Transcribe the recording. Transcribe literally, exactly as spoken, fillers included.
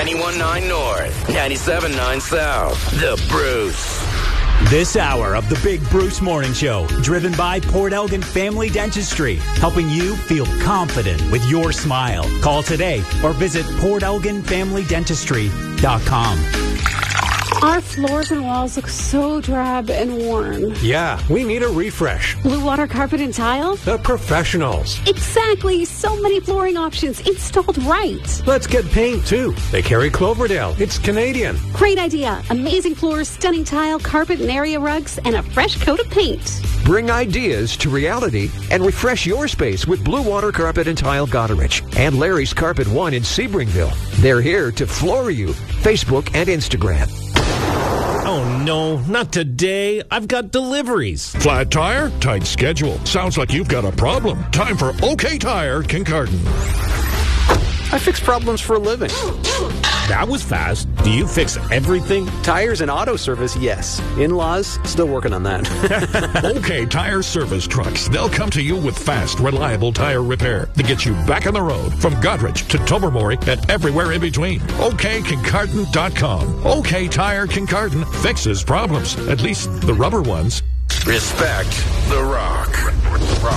ninety-one point nine North, ninety-seven point nine South. The Bruce. This hour of the Big Bruce Morning Show, driven by Port Elgin Family Dentistry, helping you feel confident with your smile. Call today or visit port elgin family dentistry dot com. Our floors and walls look so drab and worn. Yeah, we need a refresh. Blue Water Carpet and Tile? The professionals. Exactly. So many flooring options installed right. Let's get paint, too. They carry Cloverdale. It's Canadian. Great idea. Amazing floors, stunning tile, carpet and area rugs, and a fresh coat of paint. Bring ideas to reality and refresh your space with Blue Water Carpet and Tile Goderich and Larry's Carpet One in Sebringville. They're here to floor you. Facebook and Instagram. Oh, no, not today. I've got deliveries. Flat tire? Tight schedule. Sounds like you've got a problem. Time for OK Tire, Kincardine. I fix problems for a living. That was fast. Do you fix everything? Tires and auto service, yes. In-laws, still working on that. OK Tire service trucks. They'll come to you with fast, reliable tire repair that gets you back on the road from Godrich to Tobermory and everywhere in between. O K Kincardine dot com. OK Tire Kincardine fixes problems, at least the rubber ones. Respect The Rock. Rock.